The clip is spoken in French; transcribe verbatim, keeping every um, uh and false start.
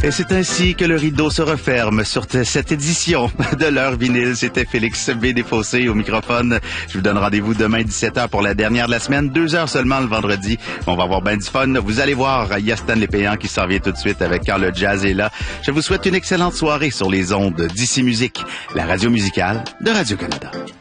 Et c'est ainsi que le rideau se referme sur cette édition de l'heure vinyle. C'était Félix B. Desfossés au microphone. Je vous donne rendez-vous demain dix-sept heures pour la dernière de la semaine. Deux heures seulement le vendredi. On va avoir bien du fun. Vous allez voir, il y a Stanley Péan qui s'en vient tout de suite avec Quand le jazz est là. Je vous souhaite une excellente soirée sur les ondes d'Ici Musique, la radio musicale de Radio-Canada.